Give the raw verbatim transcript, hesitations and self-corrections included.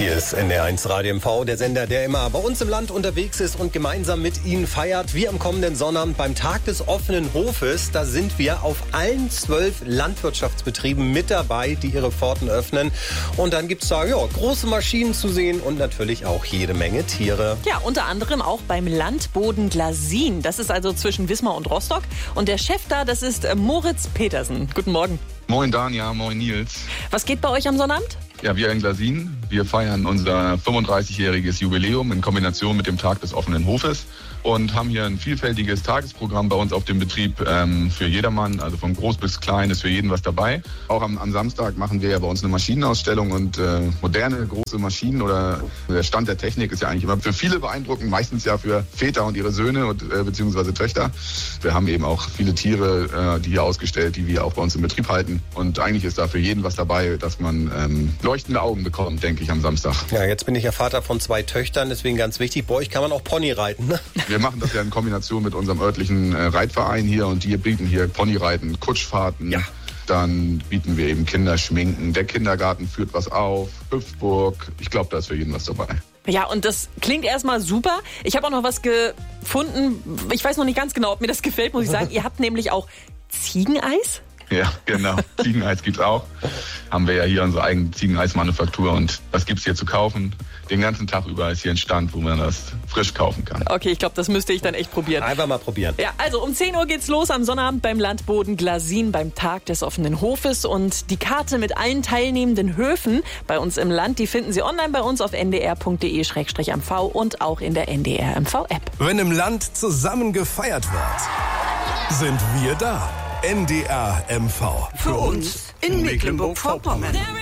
Hier ist N D R eins Radio M V, der Sender, der immer bei uns im Land unterwegs ist und gemeinsam mit Ihnen feiert. Wir am kommenden Sonnabend beim Tag des offenen Hofes. Da sind wir auf allen zwölf Landwirtschaftsbetrieben mit dabei, die ihre Pforten öffnen. Und dann gibt es da ja, große Maschinen zu sehen und natürlich auch jede Menge Tiere. Ja, unter anderem auch beim Landboden Glasin. Das ist also zwischen Wismar und Rostock. Und der Chef da, das ist Moritz Petersen. Guten Morgen. Moin Danja, moin Nils. Was geht bei euch am Sonnabend? Ja, wir in Glasin, wir feiern unser fünfunddreißigjähriges Jubiläum in Kombination mit dem Tag des offenen Hofes und haben hier ein vielfältiges Tagesprogramm bei uns auf dem Betrieb ähm, für jedermann, also von groß bis klein ist für jeden was dabei. Auch am, am Samstag machen wir ja bei uns eine Maschinenausstellung und äh, moderne große Maschinen oder der Stand der Technik ist ja eigentlich immer für viele beeindruckend, meistens ja für Väter und ihre Söhne und äh, beziehungsweise Töchter. Wir haben eben auch viele Tiere, äh, die hier ausgestellt, die wir auch bei uns im Betrieb halten und eigentlich ist da für jeden was dabei, dass man ähm, leuchtende Augen bekommt, denke ich, am Samstag. Ja, jetzt bin ich ja Vater von zwei Töchtern, deswegen ganz wichtig, bei euch kann man auch Pony reiten, ne? Wir machen das ja in Kombination mit unserem örtlichen äh, Reitverein hier und die bieten hier Ponyreiten, Kutschfahrten. Ja. Dann bieten wir eben Kinderschminken, der Kindergarten führt was auf, Hüpfburg. Ich glaube, da ist für jeden was dabei. Ja, und das klingt erstmal super. Ich habe auch noch was gefunden. Ich weiß noch nicht ganz genau, ob mir das gefällt, muss ich sagen. Ihr habt nämlich auch Ziegeneis? Ja, genau. Ziegeneis gibt's auch. Haben wir ja hier unsere eigene Ziegeneismanufaktur und das gibt's hier zu kaufen. Den ganzen Tag über ist hier ein Stand, wo man das frisch kaufen kann. Okay, ich glaube, das müsste ich dann echt probieren. Einfach mal probieren. Ja, also um zehn Uhr geht's los am Sonnabend beim Landboden Glasin beim Tag des offenen Hofes. Und die Karte mit allen teilnehmenden Höfen bei uns im Land, die finden Sie online bei uns auf n d r punkt d e slash m v und auch in der N D R M V-App. Wenn im Land zusammen gefeiert wird, sind wir da. N D R M V. Für uns in Mecklenburg-Vorpommern.